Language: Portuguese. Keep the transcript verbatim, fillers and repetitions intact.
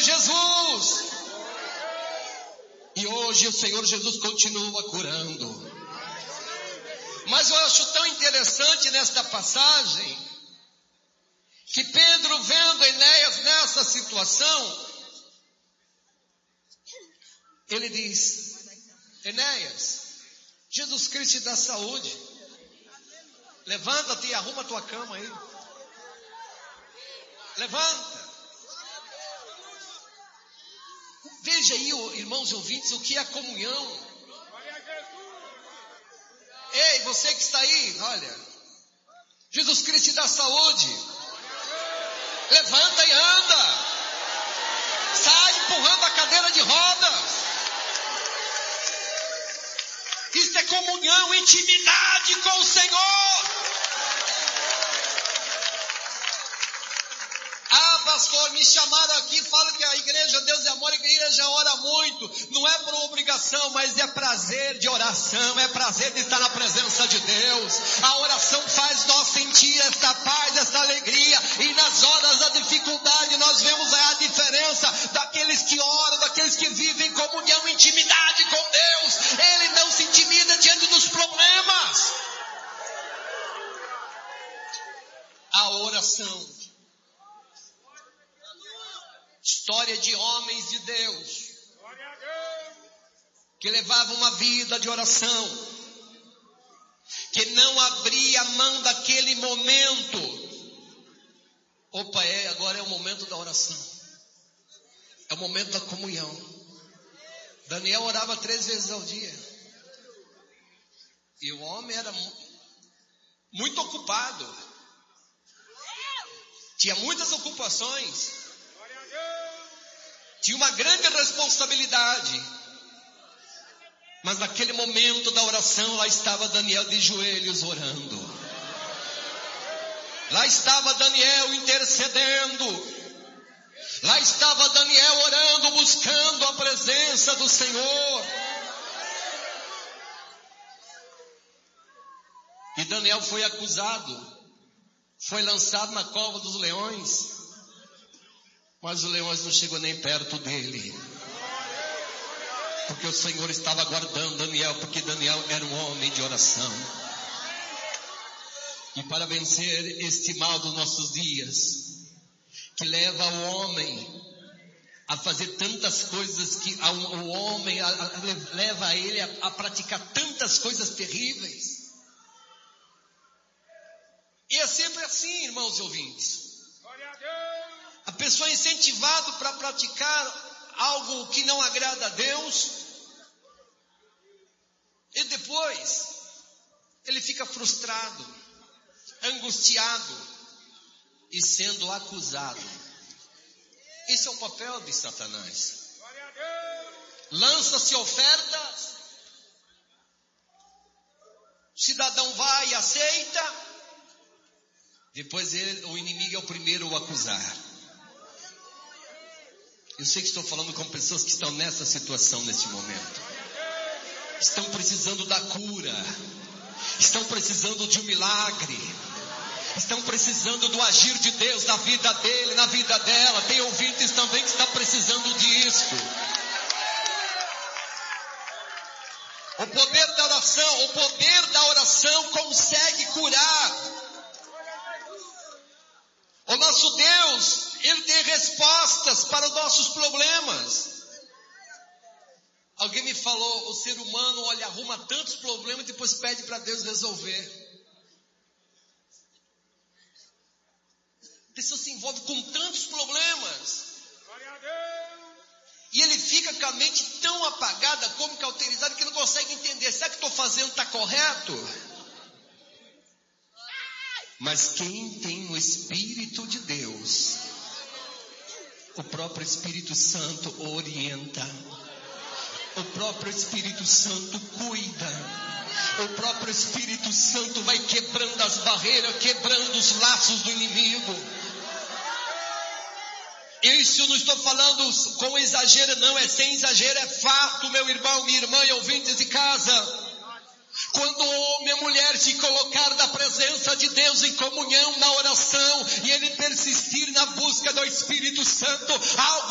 Jesus. E hoje o Senhor Jesus continua curando. Mas eu acho tão interessante nesta passagem que Pedro, vendo Enéas nessa situação, ele diz: Enéas, Jesus Cristo te dá saúde. Levanta-te e arruma a tua cama aí. Levanta. Veja aí, irmãos e ouvintes, o que é comunhão. Ei, você que está aí, olha, Jesus Cristo te dá saúde. Levanta e anda. Sai empurrando a cadeira de rodas. Isto é comunhão, intimidade com o Senhor. Ah, pastor, me chamaram aqui, falam que a igreja Deus é Amor, a igreja ora muito. Não é por obrigação, mas é prazer de oração, é prazer de estar na presença de Deus. A oração faz nós sentir esta paz, esta alegria. E nas horas da dificuldade nós vemos a diferença daqueles que oram, daqueles que vivem em comunhão, intimidade com Deus. Ele não se intimida diante dos problemas. A oração. História de homens de Deus que levavam uma vida de oração, que não abria mão daquele momento. Opa, é, agora é o momento da oração, é o momento da comunhão. Daniel orava três vezes ao dia, e o homem era muito ocupado, tinha muitas ocupações, tinha uma grande responsabilidade, mas naquele momento da oração, lá estava Daniel de joelhos orando, lá estava Daniel intercedendo, lá estava Daniel orando, buscando a presença do Senhor. E Daniel foi acusado, foi lançado na cova dos leões, mas os leões não chegou nem perto dele, porque o Senhor estava guardando Daniel, porque Daniel era um homem de oração. E para vencer este mal dos nossos dias, que leva o homem a fazer tantas coisas, que a, o homem a, a, leva ele a, a praticar tantas coisas terríveis. E é sempre assim, irmãos e ouvintes. A pessoa é incentivada para praticar algo que não agrada a Deus, e depois ele fica frustrado, angustiado e sendo acusado. Esse é o papel de Satanás. Lança-se ofertas, o cidadão vai e aceita, depois ele, o inimigo é o primeiro a acusar. Eu sei que estou falando com pessoas que estão nessa situação nesse momento. Estão precisando da cura. Estão precisando de um milagre. Estão precisando do agir de Deus na vida dele, na vida dela. Tem ouvintes também que estão precisando disso. O poder da oração, o poder da oração consegue curar. O nosso Deus, Ele tem respostas para os nossos problemas. Alguém me falou, o ser humano, olha, arruma tantos problemas e depois pede para Deus resolver. A pessoa se envolve com tantos problemas. E ele fica com a mente tão apagada, como cauterizada, que não consegue entender. Será que estou fazendo está correto? Mas quem tem o Espírito de Deus, o próprio Espírito Santo orienta, o próprio Espírito Santo cuida, o próprio Espírito Santo vai quebrando as barreiras, quebrando os laços do inimigo. Isso eu não estou falando com exagero, não, é sem exagero, é fato, meu irmão, minha irmã e ouvintes de casa. Quando o homem e a mulher se colocar na presença de Deus em comunhão, na oração, e ele persistir na busca do Espírito Santo, algo